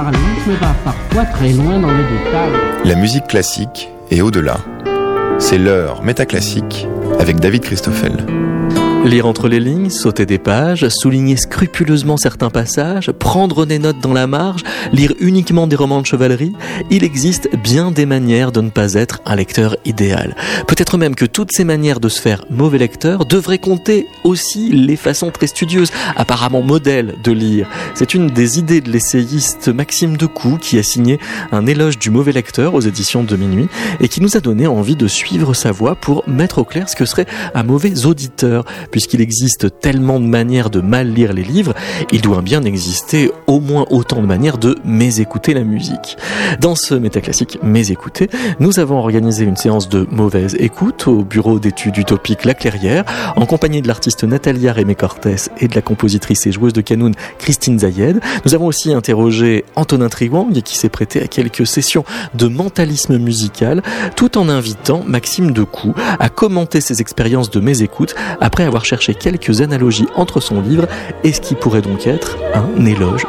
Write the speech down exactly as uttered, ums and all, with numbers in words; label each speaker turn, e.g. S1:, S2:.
S1: parallélisme va parfois très loin dans les détails.
S2: La musique classique et au-delà. C'est l'heure métaclassique avec David Christoffel.
S3: Lire entre les lignes, sauter des pages, souligner scrupuleusement certains passages, prendre des notes dans la marge, lire uniquement des romans de chevalerie, il existe bien des manières de ne pas être un lecteur idéal. Peut-être même que toutes ces manières de se faire mauvais lecteur devraient compter aussi les façons très studieuses, apparemment modèles de lire. C'est une des idées de l'essayiste Maxime Decoux qui a signé un éloge du mauvais lecteur aux éditions de Minuit et qui nous a donné envie de suivre sa voie pour mettre au clair ce que serait un mauvais auditeur. Puisqu'il existe tellement de manières de mal lire les livres, il doit bien exister au moins autant de manières de mésécouter la musique. Dans ce métaclassique Mésécouter, nous avons organisé une séance de mauvaise écoute au bureau d'études utopiques La Clairière, en compagnie de l'artiste Natalia Rémé-Cortès et de la compositrice et joueuse de Kanoun Christine Zayed. Nous avons aussi interrogé Antonin Triwang, qui s'est prêté à quelques sessions de mentalisme musical, tout en invitant Maxime Decoux à commenter ses expériences de mésécoute après avoir cherché quelques analogies entre son livre et ce qui pourrait donc être un éloge